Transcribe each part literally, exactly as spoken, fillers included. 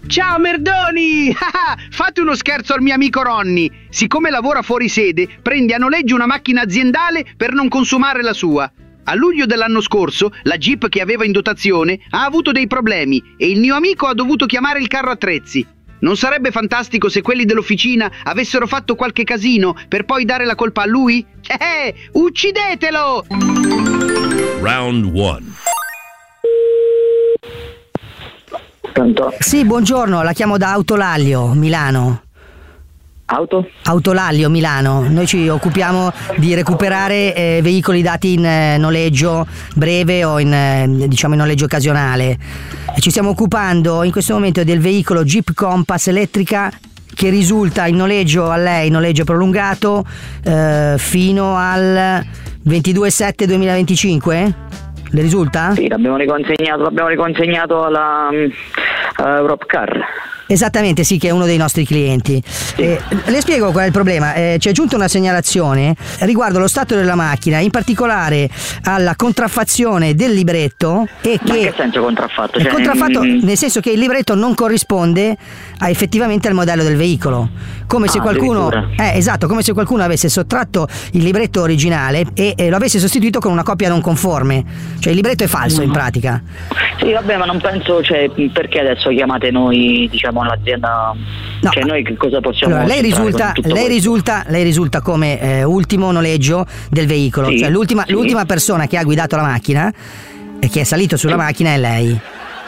Ciao merdoni! Fate uno scherzo al mio amico Ronny. Siccome lavora fuori sede, prende a noleggio una macchina aziendale per non consumare la sua. A luglio dell'anno scorso, la Jeep che aveva in dotazione ha avuto dei problemi e il mio amico ha dovuto chiamare il carro attrezzi. Non sarebbe fantastico se quelli dell'officina avessero fatto qualche casino per poi dare la colpa a lui? Eh, uccidetelo! Round one. Pronto? Sì, buongiorno, la chiamo da Autolallio, Milano. Auto? Autolallio, Milano. Noi ci occupiamo di recuperare eh, veicoli dati in eh, noleggio breve o in, eh, diciamo in noleggio occasionale. E ci stiamo occupando in questo momento del veicolo Jeep Compass elettrica che risulta in noleggio a lei, noleggio prolungato eh, fino al ventidue sette duemilaventicinque? Le risulta? Sì, l'abbiamo riconsegnato, l'abbiamo riconsegnato alla uh, Europcar. Esattamente, sì, che è uno dei nostri clienti. Sì. Eh, le spiego qual è il problema. Eh, ci è giunta una segnalazione riguardo lo stato della macchina, in particolare alla contraffazione del libretto. E Ma che, in che senso contraffatto? È Cioè, contraffatto mm, nel senso che il libretto non corrisponde a, effettivamente al modello del veicolo. Come se Ah, qualcuno addirittura. eh, esatto, come se qualcuno avesse sottratto il libretto originale e, e lo avesse sostituito con una copia non conforme. Cioè il libretto è falso in pratica. Sì, vabbè, ma non penso, cioè, perché adesso chiamate noi, diciamo, l'azienda? No, Cioè, noi che cosa possiamo allora, lei centrare risulta, con tutto lei questo? risulta, lei risulta come eh, ultimo noleggio del veicolo, Sì, cioè l'ultima, sì. l'ultima persona che ha guidato la macchina e che è salito sulla Sì. macchina è lei.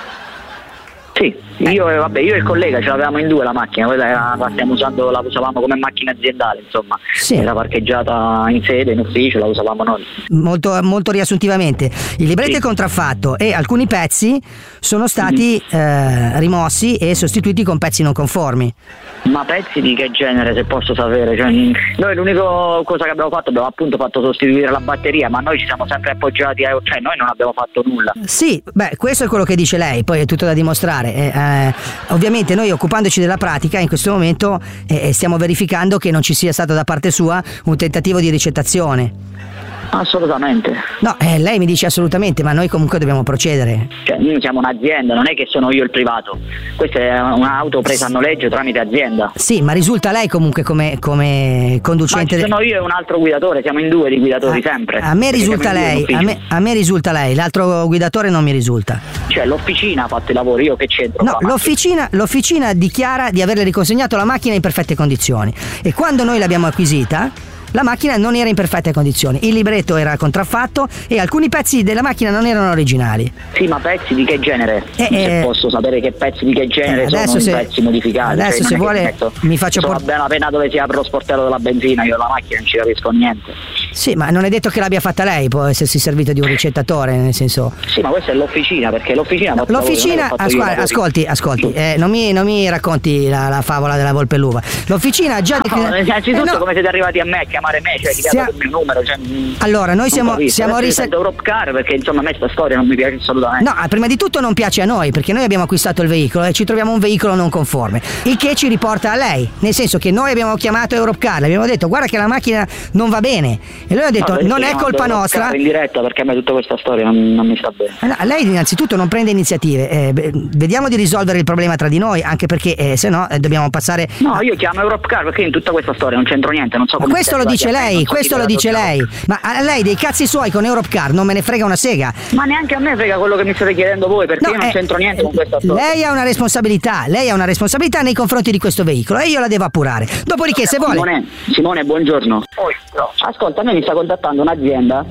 Sì, io, eh, vabbè, io e il collega ce l'avevamo in due la macchina, quella era, la stiamo usando, la usavamo come macchina aziendale, insomma. Sì. Era parcheggiata in sede, in ufficio, la usavamo noi. Molto, molto riassuntivamente, il libretto Sì. è contraffatto e alcuni pezzi sono stati eh, rimossi e sostituiti con pezzi non conformi. Ma pezzi di che genere, se posso sapere? Cioè, noi l'unica cosa che abbiamo fatto, abbiamo appunto fatto sostituire la batteria, ma noi ci siamo sempre appoggiati a... cioè noi non abbiamo fatto nulla. Sì, beh, questo è quello che dice lei, poi è tutto da dimostrare. Eh, eh, ovviamente noi, occupandoci della pratica, in questo momento eh, stiamo verificando che non ci sia stato da parte sua un tentativo di ricettazione. Assolutamente. No, eh, lei mi dice assolutamente, ma noi comunque dobbiamo procedere. Cioè, noi siamo un'azienda, non è che sono io il privato. Questa è un'auto presa a noleggio tramite azienda. Sì, ma risulta lei comunque come, come Ma conducente. ci sono io e un altro guidatore, siamo in due di guidatori sempre. A me Perché risulta siamo in due in lei, a ufficio. me, a me risulta lei, l'altro guidatore non mi risulta. Cioè l'officina ha fatto i lavori, io che c'entro? No, con la l'officina, l'officina dichiara di averle riconsegnato la macchina in perfette condizioni e quando noi l'abbiamo acquisita la macchina non era in perfette condizioni, il libretto era contraffatto e alcuni pezzi della macchina non erano originali. macchina. Sì, ma pezzi di che genere? Eh, se eh, posso sapere che pezzi di che genere eh, sono adesso i se- pezzi modificati. adesso Cioè, se non è che vuole metto- mi faccio so port- appena appena dove si apre lo sportello della benzina, io la macchina non ci capisco niente. Sì, ma non è detto che l'abbia fatta lei, può essersi servito di un ricettatore, nel senso. Sì, ma questa è l'officina, perché l'officina ha fatto L'officina, lavori, non è che ho fatto io ascol- lavori. ascolti, ascolti, eh, non, mi, non mi racconti la, la favola della volpe e l'uva. L'officina ha già No, declinato. innanzitutto come siete arrivati a me a chiamare me, cioè chi Sia- ha dato il mio numero, cioè, mh, Allora, noi non siamo, capisco. siamo Adesso io risa- sento Europcar perché insomma a me sta storia non mi piace assolutamente. No, prima di tutto non piace a noi perché noi abbiamo acquistato il veicolo e ci troviamo un veicolo non conforme, il che ci riporta a lei, nel senso che noi abbiamo chiamato Europcar, le abbiamo detto guarda che la macchina non va bene e lui ha detto No, non è io colpa mando nostra. Europcar in diretta perché a me tutta questa storia non, non mi sta bene. Eh no, lei innanzitutto non prende iniziative, eh, beh, vediamo di risolvere il problema tra di noi anche perché eh, se no eh, dobbiamo passare. No, io chiamo Europcar perché in tutta questa storia non c'entro niente, non so Ma come questo siete lo dice arrivati a me, lei, non so questo chi lo ve l'ha dice dato. lei, ma a lei dei cazzi suoi con Europcar non me ne frega una sega. Ma neanche a me frega quello che mi state chiedendo voi perché No, io non eh, c'entro niente con questa storia. Lei ha una responsabilità, lei ha una responsabilità nei confronti di questo veicolo e io la devo appurare. Dopodiché se vuole. Simone, Simone, buongiorno. Ascolta, a me mi sta contattando un'azienda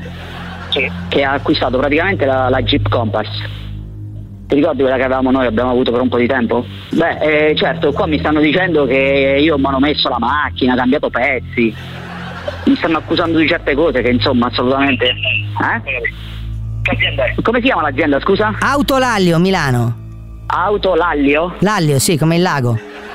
che ha acquistato praticamente la, la Jeep Compass. Ti ricordi quella che avevamo noi, abbiamo avuto per un po' di tempo? Beh, eh, certo, qua mi stanno dicendo che io mi hanno messo la macchina, cambiato pezzi. Mi stanno accusando di certe cose che insomma assolutamente. Eh? Come si chiama l'azienda, scusa? Autolallio, Milano. Autolallio? Lallio, sì, come il lago.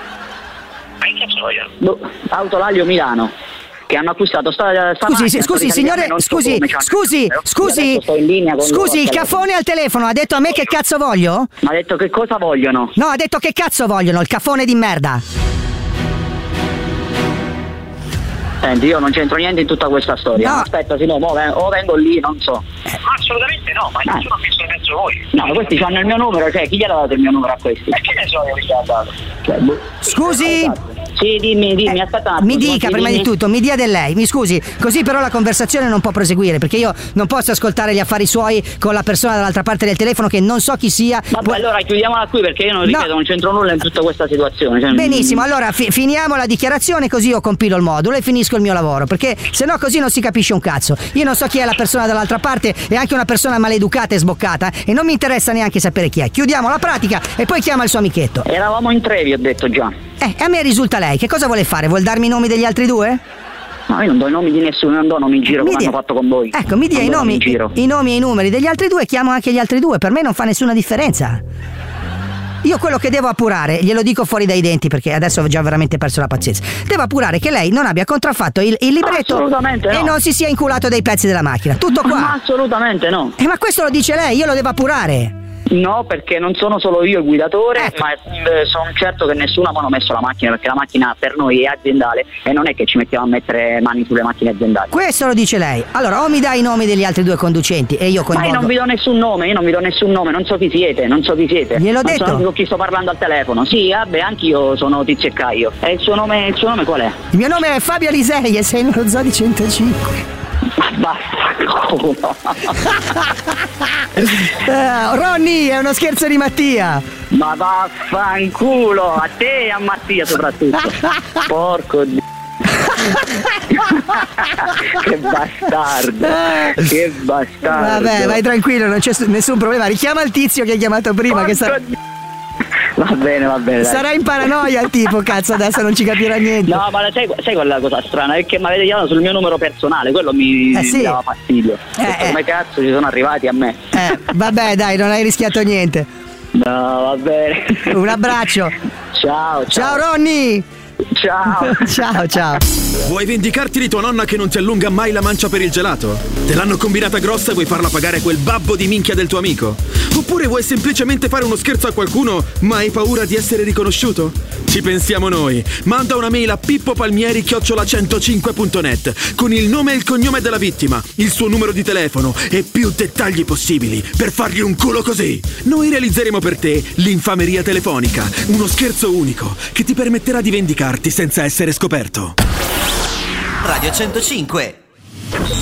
Boh, Autolallio Milano. Che hanno acquistato sta, sta Scusi, macchina, scusi, praticamente signore, non so scusi, come ci hanno- scusi, Io scusi, adesso sto in linea con loro scusi, al il telefono. cafone al telefono ha detto a me che cazzo voglio? Ma ha detto che cosa vogliono? No, ha detto che cazzo vogliono, il cafone di merda. Senti, io non c'entro niente in tutta questa storia. No. Aspetta, se no, mo ven- o vengo lì, non so. Ma assolutamente no, ma Ah. nessuno ha messo in mezzo voi. No, questi hanno il mio numero, cioè chi gli ha dato il mio numero a questi? Perché ne so io chi l'ha dato? Cioè, boh. Scusi? Sì, dimmi, dimmi, aspetta un attimo. Mi dica sì, prima dimmi. di tutto, mi dia del lei, mi scusi, così però la conversazione non può proseguire, perché io non posso ascoltare gli affari suoi con la persona dall'altra parte del telefono che non so chi sia. Vabbè, Può- allora chiudiamola qui perché io non No. ripeto, non c'entro nulla in tutta questa situazione. Cioè, Benissimo, allora fi- finiamo la dichiarazione così io compilo il modulo e finisco il mio lavoro, perché se no così non si capisce un cazzo. Io non so chi è la persona dall'altra parte, è anche una persona maleducata e sboccata e non mi interessa neanche sapere chi è. Chiudiamo la pratica e poi chiama il suo amichetto. Eravamo in tre, vi ho detto già. Eh, a me risulta lei, che cosa vuole fare? Vuol darmi i nomi degli altri due? No, io non do i nomi di nessuno, non do nomi in giro Mi come dia- hanno fatto con voi. Ecco, mi dia Non i do nomi, in giro. i nomi e i numeri degli altri due, chiamo anche gli altri due, per me non fa nessuna differenza. Io quello che devo appurare, glielo dico fuori dai denti perché adesso ho già veramente perso la pazienza. Devo appurare che lei non abbia contraffatto il, il libretto Assolutamente no. e non si sia inculato dei pezzi della macchina. Tutto Ma qua. assolutamente no. Eh, ma questo lo dice lei, io lo devo appurare. No, perché non sono solo io il guidatore, Ecco. ma eh, sono certo che nessuno ha messo la macchina, perché la macchina per noi è aziendale e non è che ci mettiamo a mettere mani sulle macchine aziendali. Questo lo dice lei. Allora, o mi dai i nomi degli altri due conducenti e io Ma io non coinvolgo. vi do nessun nome, io non vi do nessun nome, non so chi siete, non so chi siete. Gliel'ho non detto. so con chi sto parlando al telefono. Sì, vabbè, anch'io sono Tizio e Caio. E il suo nome, il suo nome qual è? Il mio nome è Fabio Alisei e sei nello Zoo di centocinque. Ma basta, culo. Eh, Ronny, è uno scherzo di Mattia. Ma vaffanculo, a te e a Mattia soprattutto. Porco di... Che bastardo, che bastardo. Vabbè, vai tranquillo, non c'è nessun problema. Richiama il tizio che hai chiamato prima, Porco che sarà, di... Va bene, va bene. dai. sarà in paranoia il tipo, cazzo, adesso non ci capirà niente. No, ma sai, sai quella cosa strana? È che mi avete chiamato sul mio numero personale, quello mi, Eh, sì. mi dava fastidio. Eh, Ho detto, eh. come cazzo ci sono arrivati a me? Eh, vabbè, dai, non hai rischiato niente. No, va bene. Un abbraccio. Ciao, ciao. Ciao Ronny. Ciao. Ciao, ciao. Vuoi vendicarti di tua nonna che non ti allunga mai la mancia per il gelato? Te l'hanno combinata grossa e vuoi farla pagare quel babbo di minchia del tuo amico? Oppure vuoi semplicemente fare uno scherzo a qualcuno ma hai paura di essere riconosciuto? Ci pensiamo noi. Manda una mail a pippopalmieri chiocciola centocinque punto net con il nome e il cognome della vittima, il suo numero di telefono e più dettagli possibili per fargli un culo così. Noi realizzeremo per te l'infameria telefonica, uno scherzo unico che ti permetterà di vendicarti senza essere scoperto. Radio centocinque.